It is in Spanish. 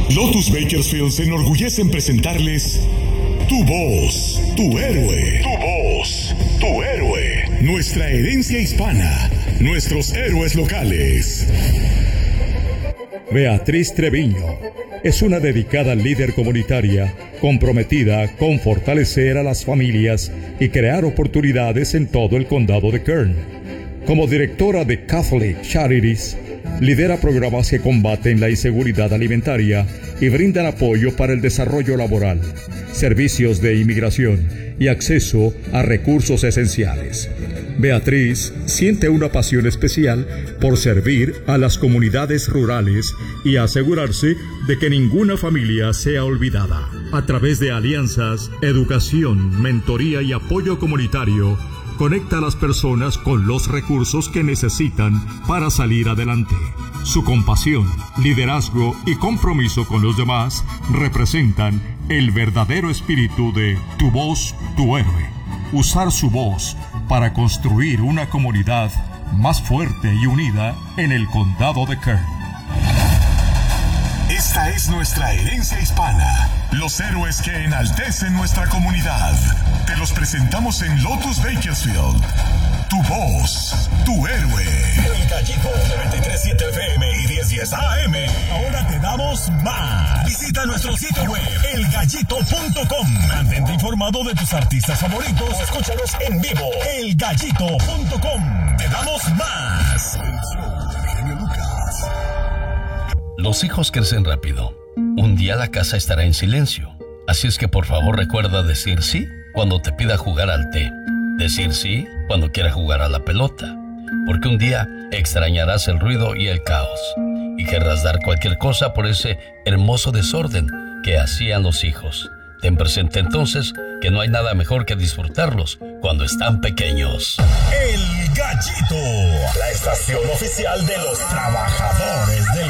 Lotus Bakersfield se enorgullece en presentarles Tu Voz, Tu Héroe. Tu Voz, Tu Héroe. Nuestra herencia hispana, nuestros héroes locales. Beatriz Treviño es una dedicada líder comunitaria comprometida con fortalecer a las familias y crear oportunidades en todo el condado de Kern. Como directora de Catholic Charities, lidera programas que combaten la inseguridad alimentaria y brindan apoyo para el desarrollo laboral, servicios de inmigración y acceso a recursos esenciales. Beatriz siente una pasión especial por servir a las comunidades rurales y asegurarse de que ninguna familia sea olvidada. A través de alianzas, educación, mentoría y apoyo comunitario, conecta a las personas con los recursos que necesitan para salir adelante. Su compasión, liderazgo y compromiso con los demás representan el verdadero espíritu de Tu Voz, Tu Héroe. Usar su voz para construir una comunidad más fuerte y unida en el condado de Kern. Esta es nuestra herencia hispana, los héroes que enaltecen nuestra comunidad. Te los presentamos en Lotus Bakersfield. Tu Voz, Tu Héroe. El Gallito 93.7 FM y 1010 AM. Ahora te damos más. Visita nuestro sitio web, elgallito.com. Mantente informado de tus artistas favoritos. Escúchalos en vivo. elgallito.com. Te damos más. El show de Genio Lucas. Los hijos crecen rápido. Un día la casa estará en silencio. Así es que por favor recuerda decir sí cuando te pida jugar al té. Decir sí cuando quiera jugar a la pelota. Porque un día extrañarás el ruido y el caos. Y querrás dar cualquier cosa por ese hermoso desorden que hacían los hijos. Ten presente entonces que no hay nada mejor que disfrutarlos cuando están pequeños. El Gallito, la estación oficial de los trabajadores del